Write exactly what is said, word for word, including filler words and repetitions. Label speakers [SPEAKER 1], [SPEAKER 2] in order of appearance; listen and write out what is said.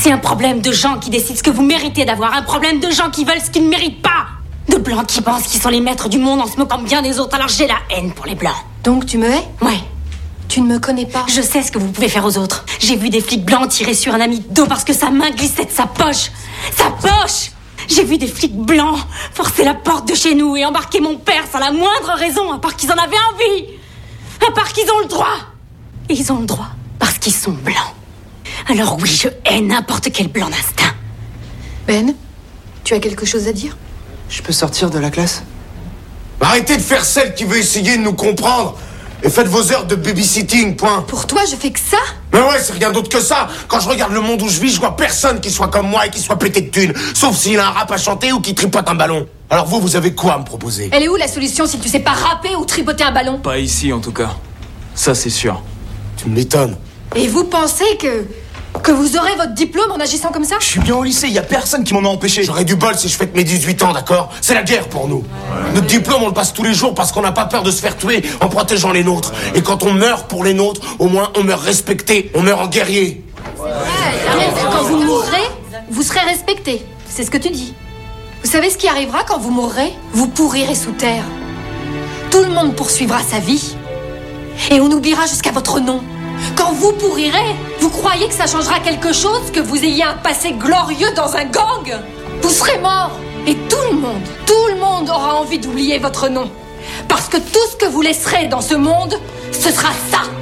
[SPEAKER 1] C'est un problème de gens qui décident ce que vous méritez d'avoir. Un problème de gens qui veulent ce qu'ils ne méritent pas. De blancs qui pensent qu'ils sont les maîtres du monde en se moquant bien des autres. Alors j'ai la haine pour les blancs.
[SPEAKER 2] Donc tu me hais?
[SPEAKER 1] Ouais.
[SPEAKER 2] Tu ne me connais pas.
[SPEAKER 1] Je sais ce que vous pouvez faire aux autres. J'ai vu des flics blancs tirer sur un ami d'eau parce que sa main glissait de sa poche. Sa poche! J'ai vu des flics blancs forcer la porte de chez nous et embarquer mon père sans la moindre raison, à part qu'ils en avaient envie. À part qu'ils ont le droit. Et ils ont le droit parce qu'ils sont blancs. Alors oui, je hais n'importe quel blanc d'instinct.
[SPEAKER 2] Ben, tu as quelque chose à dire?
[SPEAKER 3] Je peux sortir de la classe?
[SPEAKER 4] Arrêtez de faire celle qui veut essayer de nous comprendre. Et faites vos heures de babysitting, point.
[SPEAKER 2] Pour toi, je fais que ça?
[SPEAKER 4] Mais ouais, c'est rien d'autre que ça. Quand je regarde le monde où je vis, je vois personne qui soit comme moi et qui soit pété de thunes. Sauf s'il a un rap à chanter ou qui tripote un ballon. Alors vous, vous avez quoi à me proposer?
[SPEAKER 2] Elle est où la solution si tu sais pas rapper ou tripoter un ballon?
[SPEAKER 3] Pas ici, en tout cas. Ça, c'est sûr.
[SPEAKER 4] Tu m'étonnes.
[SPEAKER 2] Et vous pensez que... que vous aurez votre diplôme en agissant comme ça?
[SPEAKER 3] Je suis bien au lycée, y a personne qui m'en a empêché.
[SPEAKER 4] J'aurais du bol si je fête mes dix-huit ans, d'accord? C'est la guerre pour nous. Notre diplôme, on le passe tous les jours parce qu'on n'a pas peur de se faire tuer en protégeant les nôtres. Et quand on meurt pour les nôtres, au moins on meurt respecté, on meurt en guerrier.
[SPEAKER 2] Quand vous mourrez, vous serez respecté. C'est ce que tu dis. Vous savez ce qui arrivera quand vous mourrez? Vous pourrirez sous terre. Tout le monde poursuivra sa vie. Et on oubliera jusqu'à votre nom. Quand vous pourrirez, vous croyez que ça changera quelque chose que vous ayez un passé glorieux dans un gang? Vous serez mort. Et tout le monde, tout le monde aura envie d'oublier votre nom. Parce que tout ce que vous laisserez dans ce monde, ce sera ça.